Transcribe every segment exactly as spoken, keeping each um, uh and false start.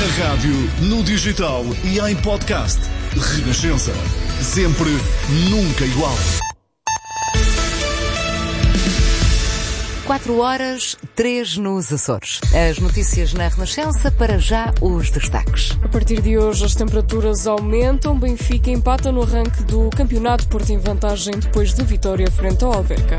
Na rádio, no digital e em podcast. Renascença. Sempre, nunca igual. quatro horas, três nos Açores. As notícias na Renascença, para já os destaques. A partir de hoje as temperaturas aumentam. Benfica empata no arranque do campeonato, Porto em vantagem depois de vitória frente ao Alverca.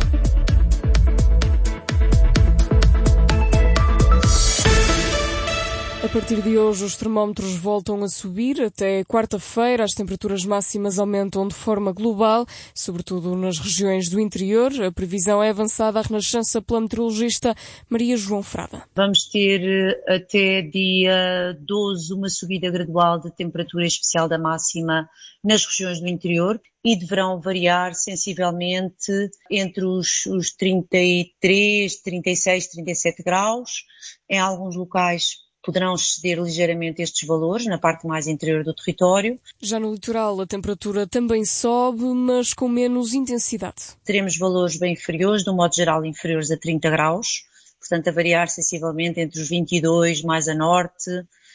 A partir de hoje os termómetros voltam a subir. Até quarta-feira as temperaturas máximas aumentam de forma global, sobretudo nas regiões do interior. A previsão é avançada à Renascença pela meteorologista Maria João Frada. Vamos ter até dia doze uma subida gradual de temperatura especial da máxima nas regiões do interior e deverão variar sensivelmente entre os, os trinta e três, trinta e seis, trinta e sete graus. Em alguns locais poderão exceder ligeiramente estes valores na parte mais interior do território. Já no litoral a temperatura também sobe, mas com menos intensidade. Teremos valores bem inferiores, de um modo geral inferiores a trinta graus, portanto a variar sensivelmente entre os vinte e dois mais a norte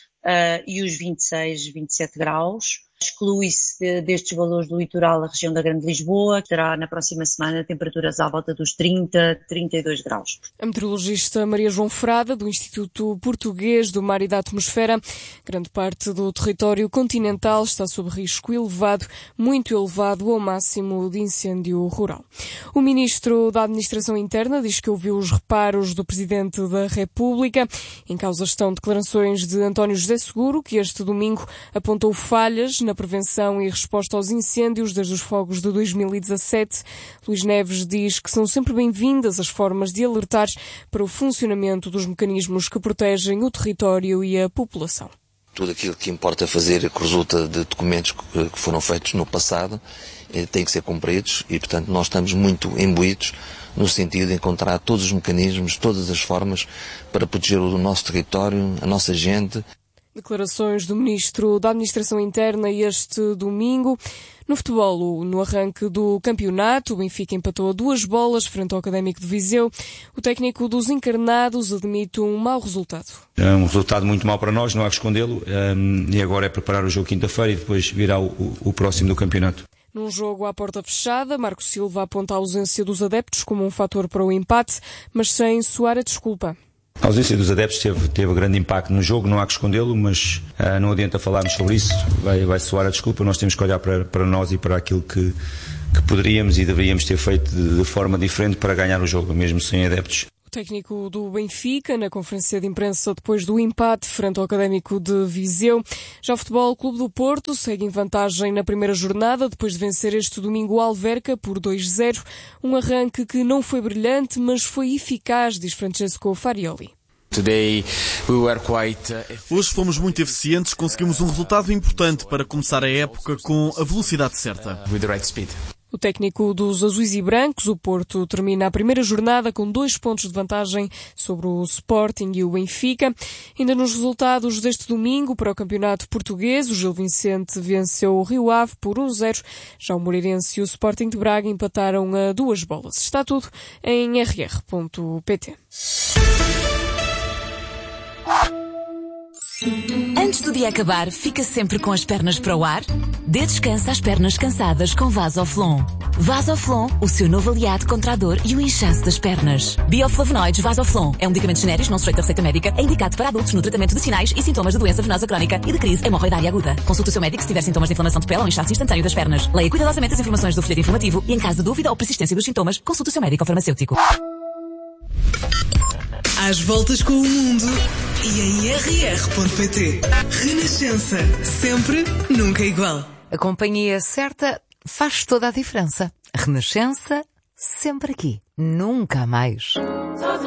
uh, e os vinte e seis, vinte e sete graus. Exclui-se de, destes valores do litoral a região da Grande Lisboa, que terá na próxima semana temperaturas à volta dos trinta, trinta e dois graus. A meteorologista Maria João Frada, do Instituto Português do Mar e da Atmosfera. Grande parte do território continental está sob risco elevado, muito elevado ao máximo de incêndio rural. O ministro da Administração Interna diz que ouviu os reparos do Presidente da República. Em causa estão declarações de António José Seguro, que este domingo apontou falhas na prevenção e resposta aos incêndios desde os fogos de dois mil e dezassete. Luís Neves diz que são sempre bem-vindas as formas de alertar para o funcionamento dos mecanismos que protegem o território e a população. Tudo aquilo que importa fazer que resulta de documentos que foram feitos no passado tem que ser cumpridos e, portanto, nós estamos muito imbuídos no sentido de encontrar todos os mecanismos, todas as formas para proteger o nosso território, a nossa gente. Declarações do Ministro da Administração Interna este domingo. No futebol, no arranque do campeonato, o Benfica empatou a duas bolas frente ao Académico de Viseu. O técnico dos encarnados admite um mau resultado. É um resultado muito mau para nós, não há que escondê-lo. Um, e agora é preparar o jogo quinta-feira e depois virá o, o, o próximo do campeonato. Num jogo à porta fechada, Marco Silva aponta a ausência dos adeptos como um fator para o empate, mas sem soar a desculpa. A ausência dos adeptos teve, teve grande impacto no jogo, não há que escondê-lo, mas uh, não adianta falarmos sobre isso, vai, vai soar a desculpa, nós temos que olhar para, para nós e para aquilo que, que poderíamos e deveríamos ter feito de, de forma diferente para ganhar o jogo, mesmo sem adeptos. O técnico do Benfica, na conferência de imprensa depois do empate frente ao Académico de Viseu. Já o Futebol Clube do Porto segue em vantagem na primeira jornada, depois de vencer este domingo o Alverca por dois a zero. Um arranque que não foi brilhante, mas foi eficaz, diz Francesco Farioli. Hoje fomos muito eficientes, conseguimos um resultado importante para começar a época com a velocidade certa. O técnico dos azuis e brancos, o Porto, termina a primeira jornada com dois pontos de vantagem sobre o Sporting e o Benfica. Ainda nos resultados deste domingo para o Campeonato Português, o Gil Vicente venceu o Rio Ave por um a zero. Já o Moreirense e o Sporting de Braga empataram a duas bolas. Está tudo em r r ponto p t. Antes do dia acabar, fica sempre com as pernas para o ar? Dê descanso às pernas cansadas com Vasoflon. Vasoflon, o seu novo aliado contra a dor e o inchaço das pernas. Bioflavonoides Vasoflon é um medicamento genérico não sujeito a receita médica. É indicado para adultos no tratamento de sinais e sintomas de doença venosa crónica e de crise hemorroidária aguda. Consulte o seu médico se tiver sintomas de inflamação de pele ou inchaço instantâneo das pernas. Leia cuidadosamente as informações do folheto informativo e, em caso de dúvida ou persistência dos sintomas, consulte o seu médico ou farmacêutico. Às voltas com o mundo e em r r ponto p t. Renascença. Sempre, nunca igual. A companhia certa faz toda a diferença. Renascença, sempre aqui. Nunca mais.